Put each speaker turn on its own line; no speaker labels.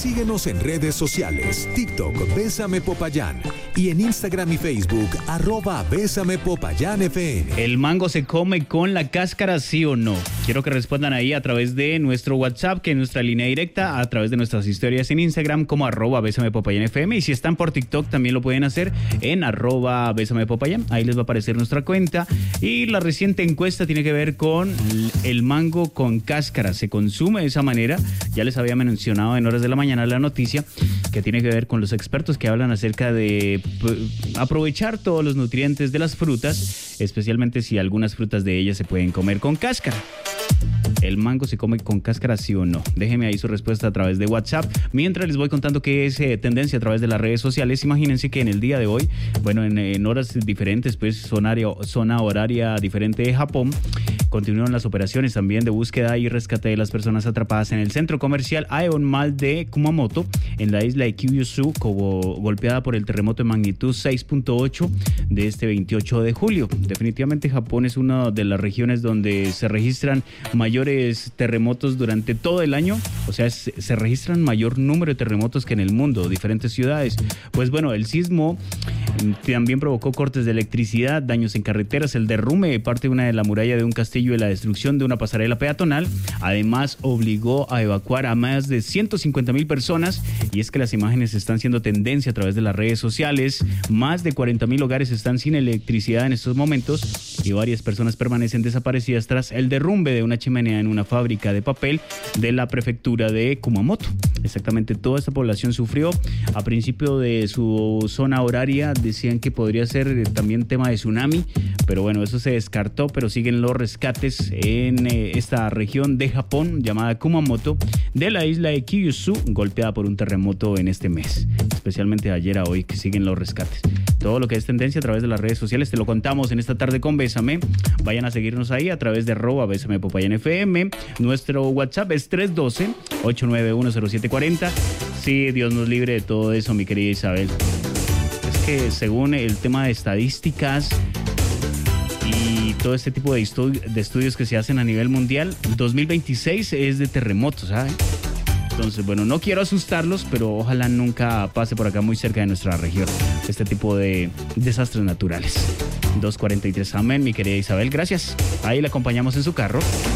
Síguenos en redes sociales, TikTok, Bésame Popayán, y en Instagram y Facebook, @Bésame Popayán FM.
¿El mango se come con la cáscara, sí o no? Quiero que respondan ahí a través de nuestro WhatsApp, que es nuestra línea directa, a través de nuestras historias en Instagram como @Bésame Popayán FM, y si están por TikTok también lo pueden hacer en @Bésame Popayán. Ahí les va a aparecer nuestra cuenta. Y la reciente encuesta tiene que ver con el mango con cáscara. ¿Se consume de esa manera? Ya les había mencionado en horas de la mañana la noticia que tiene que ver con los expertos que hablan acerca de aprovechar todos los nutrientes de las frutas, especialmente si algunas frutas de ellas se pueden comer con cáscara. ¿El mango se come con cáscara, sí o no? Déjenme ahí su respuesta a través de WhatsApp. Mientras les voy contando qué es tendencia a través de las redes sociales. Imagínense que en el día de hoy, bueno, en horas diferentes, pues zona horaria diferente de Japón, continúan las operaciones también de búsqueda y rescate de las personas atrapadas en el centro comercial Aeon Mall de Kumamoto, en la isla de Kyushu, golpeada por el terremoto de magnitud 6.8 de este 28 de julio. Definitivamente Japón es una de las regiones donde se registran mayores terremotos durante todo el año. O sea, se registran mayor número de terremotos que en el mundo, diferentes ciudades. Pues bueno, el sismo también provocó cortes de electricidad, daños en carreteras, el derrumbe de parte de la muralla de un castillo y la destrucción de una pasarela peatonal. Además, obligó a evacuar a más de 150,000 personas, y es que las imágenes están siendo tendencia a través de las redes sociales. Más de 40,000 hogares están sin electricidad en estos momentos y varias personas permanecen desaparecidas tras el derrumbe de una chimenea en una fábrica de papel de la prefectura de Kumamoto. Exactamente, toda esta población sufrió. A principio de su zona horaria decían que podría ser también tema de tsunami, pero bueno, eso se descartó, pero siguen los rescates en esta región de Japón llamada Kumamoto, de la isla de Kyushu, golpeada por un terremoto en este mes, especialmente de ayer a hoy, que siguen los rescates. Todo lo que es tendencia a través de las redes sociales te lo contamos en esta tarde con Bésame. Vayan a seguirnos ahí a través de @Bésame Popayán FM. Nuestro WhatsApp es 312-891-0740. Sí, Dios nos libre de todo eso, mi querida Isabel. Es que según el tema de estadísticas y todo este tipo de estudios que se hacen a nivel mundial, 2026 es de terremotos, ¿sabes? Entonces, bueno, no quiero asustarlos, pero ojalá nunca pase por acá muy cerca de nuestra región este tipo de desastres naturales. 2:43, amén, mi querida Isabel, gracias. Ahí la acompañamos en su carro.